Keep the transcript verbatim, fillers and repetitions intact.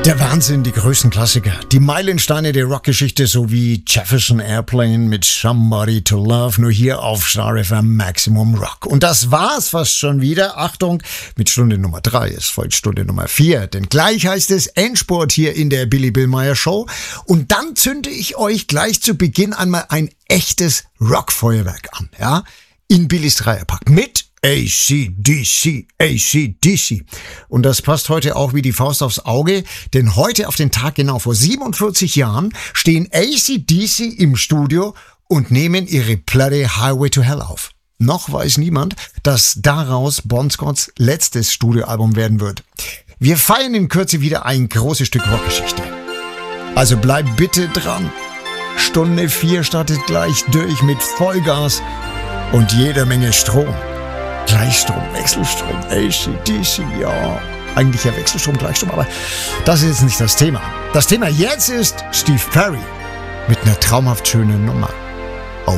Der Wahnsinn, die größten Klassiker, die Meilensteine der Rockgeschichte sowie Jefferson Airplane mit Somebody to Love, nur hier auf Star F M Maximum Rock. Und das war's fast schon wieder. Achtung, mit Stunde Nummer drei, es folgt Stunde Nummer vier, denn gleich heißt es Endspurt hier in der Billy Billmeyer Show. Und dann zünde ich euch gleich zu Beginn einmal ein echtes Rockfeuerwerk an, ja, in Billys Dreierpack mit A C D C, A C D C. Und das passt heute auch wie die Faust aufs Auge, denn heute auf den Tag genau vor siebenundvierzig Jahren stehen A C D C im Studio und nehmen ihre Platte Highway to Hell auf. Noch weiß niemand, dass daraus Bon Scotts letztes Studioalbum werden wird. Wir feiern in Kürze wieder ein großes Stück Rockgeschichte. Also bleib bitte dran. Stunde vier startet gleich durch mit Vollgas und jeder Menge Strom. Gleichstrom, Wechselstrom, A C D C, ja, eigentlich ja Wechselstrom, Gleichstrom, aber das ist jetzt nicht das Thema. Das Thema jetzt ist Steve Perry mit einer traumhaft schönen Nummer.